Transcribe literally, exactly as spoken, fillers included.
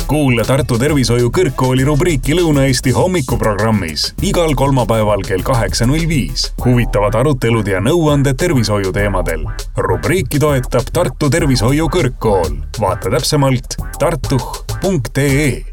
Kuule Tartu Tervishoiu Kõrgkooli rubriiki Lõuna-Eesti hommikuprogrammis igal kolmapäeval kell kaheksa null viis. Huvitavad arutelud ja nõuanded tervishoiu teemadel. Rubriiki toetab Tartu Tervishoiu Kõrgkool. Vaata täpsemalt tartuh punkt ee.